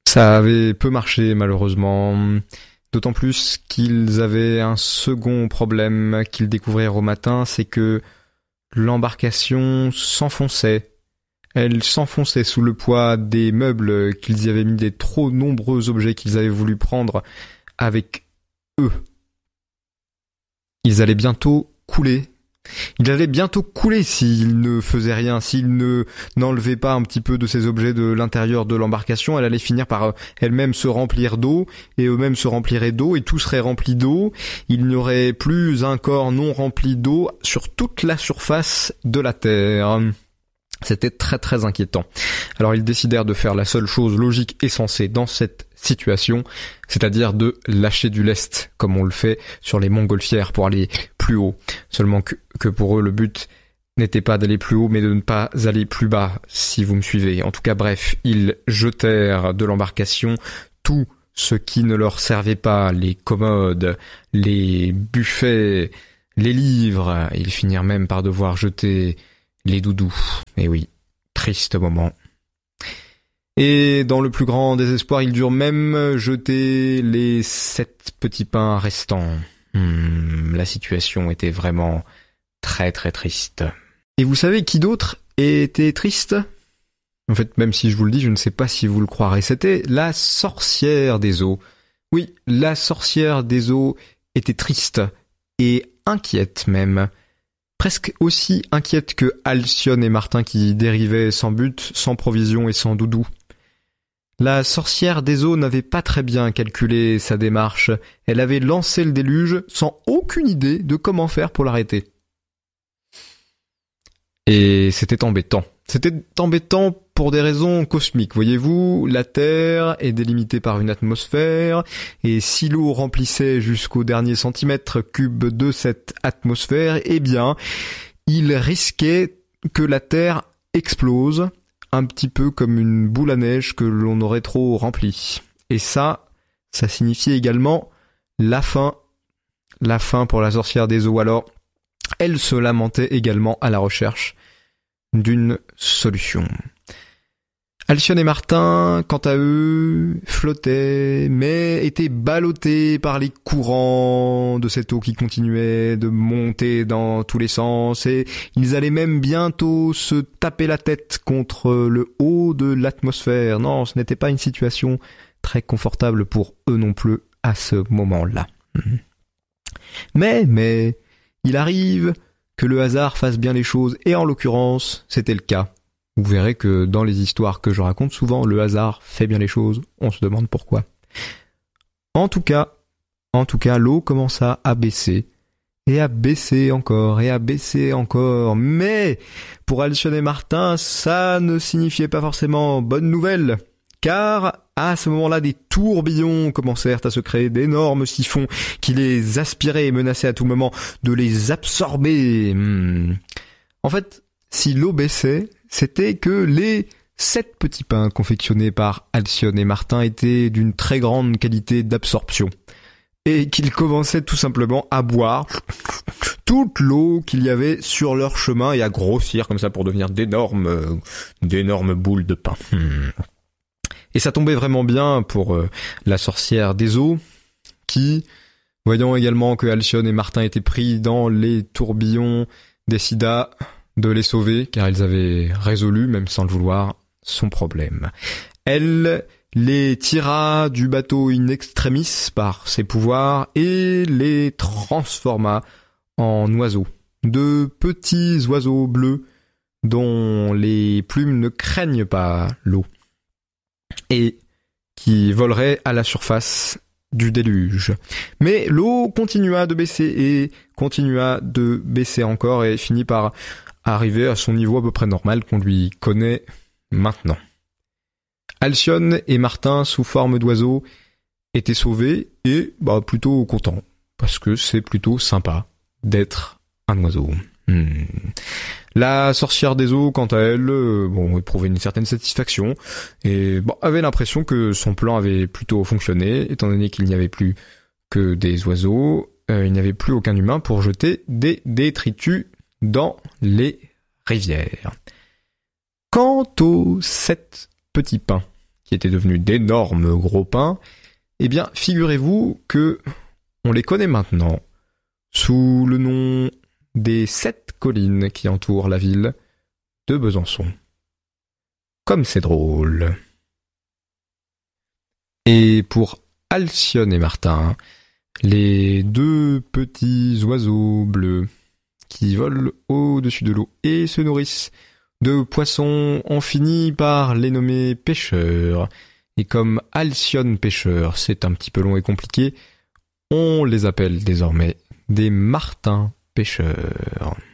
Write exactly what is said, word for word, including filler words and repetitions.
Ça avait peu marché malheureusement, d'autant plus qu'ils avaient un second problème qu'ils découvrirent au matin, c'est que l'embarcation s'enfonçait. Elle s'enfonçait sous le poids des meubles qu'ils y avaient mis, des trop nombreux objets qu'ils avaient voulu prendre avec eux. Ils allaient bientôt couler. Il allait bientôt couler s'il ne faisait rien, s'il ne n'enlevait pas un petit peu de ces objets de l'intérieur de l'embarcation. Elle allait finir par elle-même se remplir d'eau, et eux-mêmes se rempliraient d'eau, et tout serait rempli d'eau. Il n'y aurait plus un corps non rempli d'eau sur toute la surface de la Terre. C'était très très inquiétant. Alors ils décidèrent de faire la seule chose logique et sensée dans cette situation, c'est-à-dire de lâcher du lest, comme on le fait sur les montgolfières pour aller plus haut. Seulement que, que pour eux, le but n'était pas d'aller plus haut, mais de ne pas aller plus bas, si vous me suivez. En tout cas, bref, ils jetèrent de l'embarcation tout ce qui ne leur servait pas, les commodes, les buffets, les livres. Ils finirent même par devoir jeter les doudous. Et oui, triste moment. Et dans le plus grand désespoir, ils durent même jeter les sept petits pains restants. Hmm, la situation était vraiment très très triste. Et vous savez qui d'autre était triste ? En fait, même si je vous le dis, je ne sais pas si vous le croirez. C'était la sorcière des eaux. Oui, la sorcière des eaux était triste et inquiète même. Presque aussi inquiète que Alcyone et Martin qui dérivaient sans but, sans provision et sans doudou. La sorcière des eaux n'avait pas très bien calculé sa démarche. Elle avait lancé le déluge sans aucune idée de comment faire pour l'arrêter. Et c'était embêtant. C'était embêtant pour des raisons cosmiques. Voyez-vous, la Terre est délimitée par une atmosphère, et si l'eau remplissait jusqu'au dernier centimètre cube de cette atmosphère, eh bien, il risquait que la Terre explose, un petit peu comme une boule à neige que l'on aurait trop remplie. Et ça, ça signifiait également la fin. La fin pour la sorcière des eaux. Alors, elle se lamentait également à la recherche d'une solution. Alcyone et Martin, quant à eux, flottaient, mais étaient ballottés par les courants de cette eau qui continuait de monter dans tous les sens, et ils allaient même bientôt se taper la tête contre le haut de l'atmosphère. Non, ce n'était pas une situation très confortable pour eux non plus à ce moment-là. Mais, mais, il arrive que le hasard fasse bien les choses, et en l'occurrence, c'était le cas. Vous verrez que dans les histoires que je raconte, souvent le hasard fait bien les choses, on se demande pourquoi. En tout cas, en tout cas, l'eau commença à baisser, et à baisser encore, et à baisser encore, mais pour Alcyone et Martin, ça ne signifiait pas forcément bonne nouvelle, car à ce moment-là, des tourbillons commencèrent à se créer, d'énormes siphons qui les aspiraient et menaçaient à tout moment de les absorber. Hmm. En fait, si l'eau baissait, c'était que les sept petits pains confectionnés par Alcyone et Martin étaient d'une très grande qualité d'absorption, et qu'ils commençaient tout simplement à boire toute l'eau qu'il y avait sur leur chemin et à grossir comme ça pour devenir d'énormes, euh, d'énormes boules de pain. Hmm. Et ça tombait vraiment bien pour euh, la sorcière des eaux, qui, voyant également que Alcyone et Martin étaient pris dans les tourbillons, décida de les sauver, car ils avaient résolu, même sans le vouloir, son problème. Elle les tira du bateau in extremis par ses pouvoirs et les transforma en oiseaux, de petits oiseaux bleus dont les plumes ne craignent pas l'eau, et qui voleraient à la surface du déluge. Mais l'eau continua de baisser et continua de baisser encore et finit par arriver à son niveau à peu près normal qu'on lui connaît maintenant. Alcyone et Martin, sous forme d'oiseaux, étaient sauvés et bah plutôt contents, parce que c'est plutôt sympa d'être un oiseau. Hmm. La sorcière des eaux, quant à elle, euh, bon, éprouvait une certaine satisfaction et bon, avait l'impression que son plan avait plutôt fonctionné, étant donné qu'il n'y avait plus que des oiseaux, euh, il n'y avait plus aucun humain pour jeter des détritus dans les rivières. Quant aux sept petits pains qui étaient devenus d'énormes gros pins, eh bien, figurez-vous que on les connaît maintenant sous le nom des sept collines qui entourent la ville de Besançon. Comme c'est drôle. Et pour Alcyone et Martin, les deux petits oiseaux bleus qui volent au-dessus de l'eau et se nourrissent de poissons, on finit par les nommer pêcheurs. Et comme Alcyone pêcheur, c'est un petit peu long et compliqué, on les appelle désormais des martins pêcheurs.